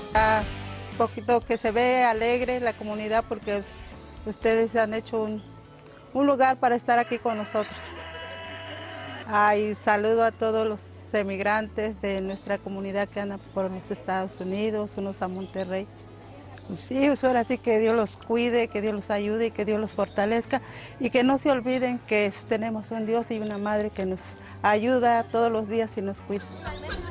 Un poquito que se ve alegre la comunidad porque ustedes han hecho un lugar para estar aquí con nosotros. Y saludo a todos los emigrantes de nuestra comunidad que andan por los Estados Unidos, unos a Monterrey. Sí, pues ahora sí que Dios los cuide, que Dios los ayude y que Dios los fortalezca y que no se olviden que tenemos un Dios y una madre que nos ayuda todos los días y nos cuida.